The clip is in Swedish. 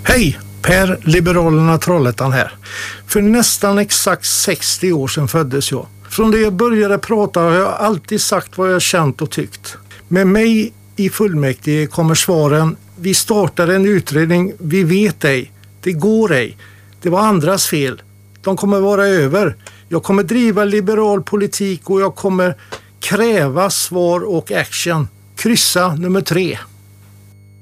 Hej! Per Liberalerna Trollhättan här. För nästan exakt 60 år sedan föddes jag. Från det jag började prata har jag alltid sagt vad jag känt och tyckt. Med mig i fullmäktige kommer svaren: vi startar en utredning, vi vet ej, det går ej, det var andras fel, de kommer vara över. Jag kommer driva liberal politik och jag kommer kräva svar och action. Kryssa nummer 3.